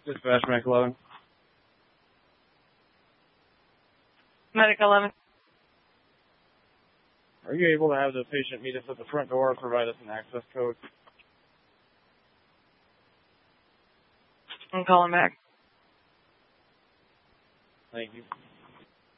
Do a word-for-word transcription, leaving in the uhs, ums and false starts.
Dispatch Medic eleven. Medic eleven. Are you able to have the patient meet us at the front door and provide us an access code? I'm calling back. Thank you.